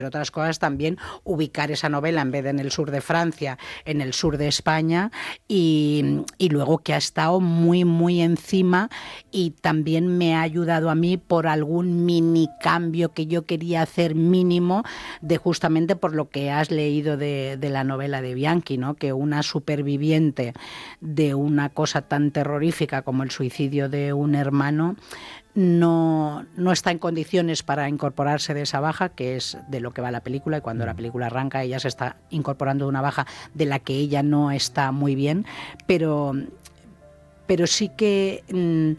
otras cosas también ubicar esa novela en vez de en el sur de Francia, en el sur de España y luego que ha estado muy muy encima y también me ha ayudado a mí por algún mini cambio que yo quería hacer mínimo de justamente por lo que has leído de la novela de Bianchi, ¿no? Que una superviviente de una cosa tan terrorífica como el suicidio de un hermano no está en condiciones para incorporarse de esa baja, que es de lo que va la película, y cuando la película arranca ella se está incorporando de una baja de la que ella no está muy bien, pero sí que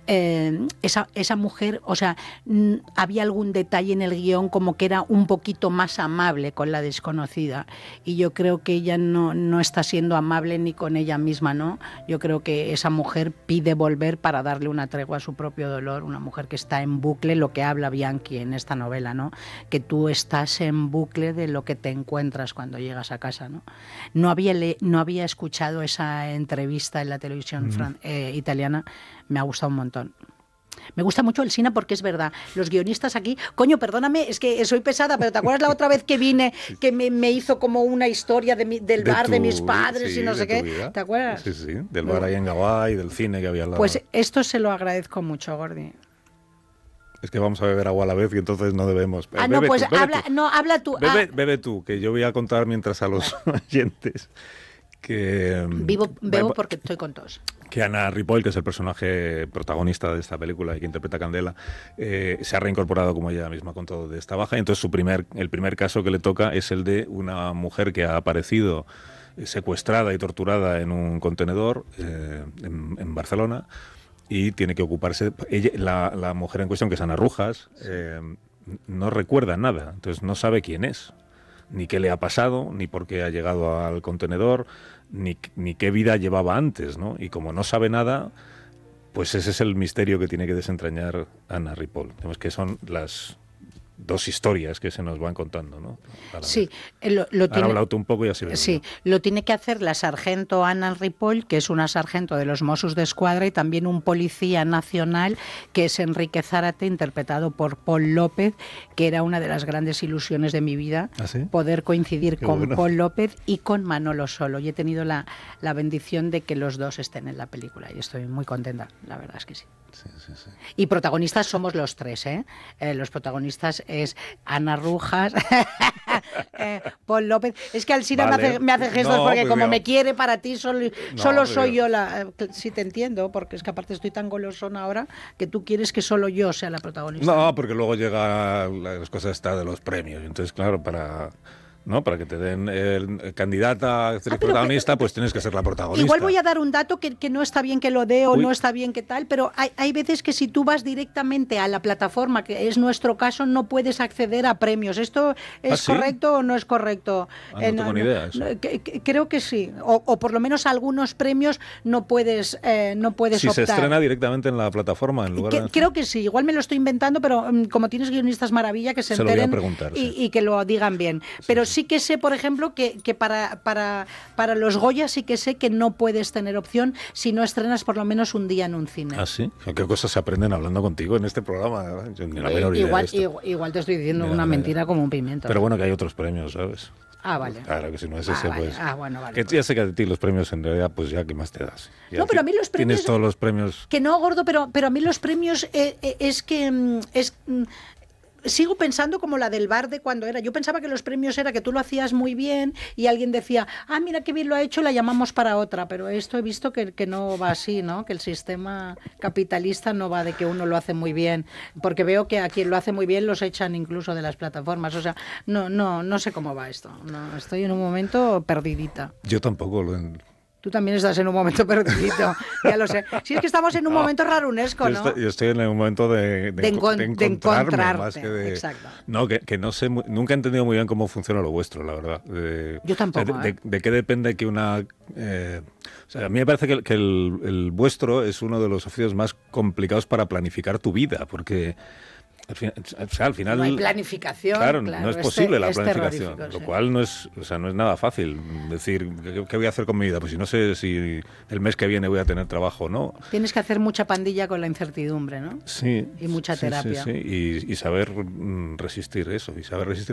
esa mujer, o sea, había algún detalle en el guión como que era un poquito más amable con la desconocida, y yo creo que ella no está siendo amable ni con ella misma, ¿no? Yo creo que esa mujer pide volver para darle una tregua a su propio dolor, una mujer que está en bucle, lo que habla Bianchi en esta novela, ¿no? Que tú estás en bucle de lo que te encuentras cuando llegas a casa, ¿no? No había escuchado esa entrevista en la televisión italiana, me ha gustado un montón. Me gusta mucho el cine porque es verdad, los guionistas aquí, coño, perdóname, es que soy pesada, pero ¿te acuerdas la otra vez que vine, que me hizo como una historia del bar de mis padres y no sé qué? Vida. ¿Te acuerdas? Sí, del bar ahí en Gabá y del cine que había al lado. Pues esto se lo agradezco mucho, Gordi. Es que vamos a beber agua a la vez y entonces no debemos. No, pues habla tú. Bebe tú, que yo voy a contar mientras a los oyentes que... Bebo porque estoy con tos. Que Anna Ripoll, que es el personaje protagonista de esta película y que interpreta a Candela, se ha reincorporado como ella misma con todo de esta baja. Y entonces el primer caso que le toca es el de una mujer que ha aparecido secuestrada y torturada en un contenedor en Barcelona y tiene que ocuparse... La mujer en cuestión, que es Ana Rujas, no recuerda nada, entonces no sabe quién es, ni qué le ha pasado, ni por qué ha llegado al contenedor, ni qué vida llevaba antes, ¿no? Y como no sabe nada, pues ese es el misterio que tiene que desentrañar Anna Ripoll. Digamos que son las dos historias que se nos van contando, ¿no? Sí, Ahora hablado tú un poco y así lo sí, lo tiene que hacer la sargento Anna Ripoll, que es una sargento de los Mossos d'Esquadra, y también un policía nacional, que es Enrique Zárate, interpretado por Paul López, que era una de las grandes ilusiones de mi vida, ¿Ah, sí? poder coincidir Qué con bueno. Paul López y con Manolo Solo. Y he tenido la bendición de que los dos estén en la película y estoy muy contenta, la verdad es que sí. Sí. Y protagonistas somos los tres, ¿eh? Los protagonistas es Ana Rujas, Paul López. Es que Alsina Vale. me hace gestos No, porque pues como mira. me quiere para ti, solo pero- soy yo la... Sí te entiendo, porque es que aparte estoy tan golosona ahora que tú quieres que solo yo sea la protagonista. No, porque luego llega las cosas estas de los premios. Entonces, claro, para que te den el candidata a actriz protagonista, pues tienes que ser la protagonista. Igual voy a dar un dato que no está bien que lo dé o Uy. no está bien que tal, pero hay veces que si tú vas directamente a la plataforma, que es nuestro caso, no puedes acceder a premios. ¿Esto es ¿sí? correcto o no es correcto? No tengo ni idea. Eso. Creo que sí. O por lo menos algunos premios no puedes Si optar. se estrena directamente en la plataforma, en lugar de... Creo que sí, igual me lo estoy inventando, pero como tienes guionistas maravilla, que se Se lo voy a enteren preguntar, sí. y que lo digan bien. Pero sí que sé, por ejemplo, que para los Goya sí que sé que no puedes tener opción si no estrenas por lo menos un día en un cine. ¿Ah, sí? ¿Qué cosas se aprenden hablando contigo en este programa? Yo ni la menor idea de esto. Igual te estoy diciendo Mira, una mira. mentira como un pimiento. Pero bueno, que hay otros premios, ¿sabes? Ah, vale. Claro que si no es ese, vale. pues... Bueno, vale. Que ya sé que a ti los premios en realidad, pues ya, ¿qué más te das? Ya No, pero a mí los premios... Tienes todos los premios... Que no, gordo, pero a mí los premios es que... sigo pensando como la del bar de cuando era. Yo pensaba que los premios era que tú lo hacías muy bien y alguien decía, mira qué bien lo ha hecho, la llamamos para otra. Pero esto he visto que no va así, ¿no? Que el sistema capitalista no va de que uno lo hace muy bien. Porque veo que a quien lo hace muy bien los echan incluso de las plataformas. O sea, no sé cómo va esto. No, estoy en un momento perdidita. Yo tampoco lo... Tú también estás en un momento perdidito, ya lo sé. Si es que estamos en un momento rarunesco, ¿no? Yo estoy en el momento de encontrarme más que de... Exacto. No, que no sé, nunca he entendido muy bien cómo funciona lo vuestro, la verdad. Yo tampoco. O sea, de qué depende que una... o sea, a mí me parece que el vuestro es uno de los oficios más complicados para planificar tu vida, porque... Al final no hay planificación. Claro, no es posible la planificación, lo sí. cual no es nada fácil decir ¿qué voy a hacer con mi vida? Pues si no sé si el mes que viene voy a tener trabajo o no. Tienes que hacer mucha pandilla con la incertidumbre, ¿no? Sí. Y mucha terapia. Sí. Y saber resistir eso, y saber resistir